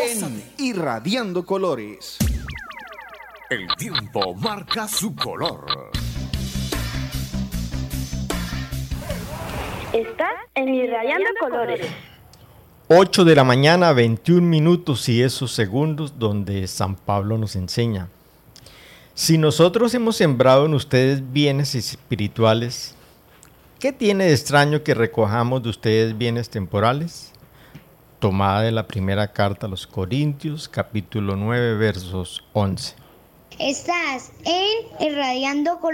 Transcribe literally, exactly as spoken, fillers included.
en Irradiando Colores. El tiempo marca su color. Está en Irradiando Colores. ocho de la mañana, veintiún minutos y esos segundos donde San Pablo nos enseña. Si nosotros hemos sembrado en ustedes bienes espirituales, ¿qué tiene de extraño que recojamos de ustedes bienes temporales? Tomada de la primera carta a los Corintios, capítulo nueve, versos once. Estás en Irradiando Colores.